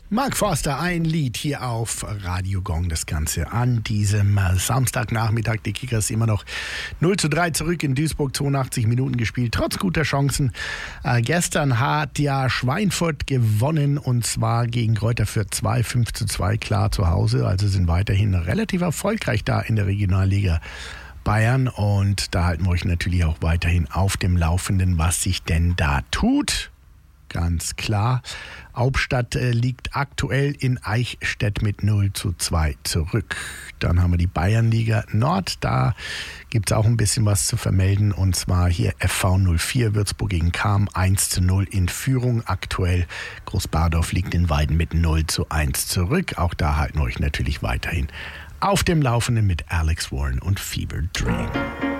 Mark Forster, ein Lied hier auf Radio Gong. Das Ganze an diesem Samstagnachmittag. Die Kickers immer noch 0:3 zurück in Duisburg, 82 Minuten gespielt, trotz guter Chancen. Gestern hat ja Schweinfurt gewonnen und zwar gegen Greuther Fürth 5:2 klar zu Hause. Also sind weiterhin relativ erfolgreich da in der Regionalliga Bayern. Und da halten wir euch natürlich auch weiterhin auf dem Laufenden, was sich denn da tut. Ganz klar. Hauptstadt liegt aktuell in Eichstätt mit 0:2 zurück. Dann haben wir die Bayernliga Nord. Da gibt es auch ein bisschen was zu vermelden. Und zwar hier FV 04 Würzburg gegen Cham 1:0 in Führung. Aktuell Großbardorf liegt in Weiden mit 0:1 zurück. Auch da halten wir euch natürlich weiterhin auf dem Laufenden mit Alex Warren und Fever Dream.